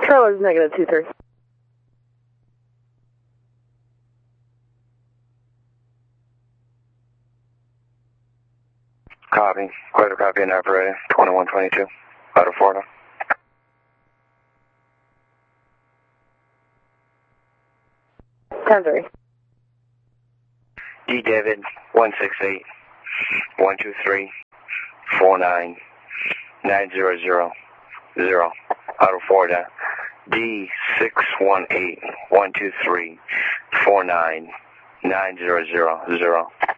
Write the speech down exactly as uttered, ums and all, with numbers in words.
Charlie's negative two three. Copy. Clear to copy and operator. twenty-one twenty-two. Out of Florida. ten three. D David, one six eight, one two three, four nine, nine zero zero, zero. Out of Florida. D six one eight, one two three, four nine, nine zero zero, zero.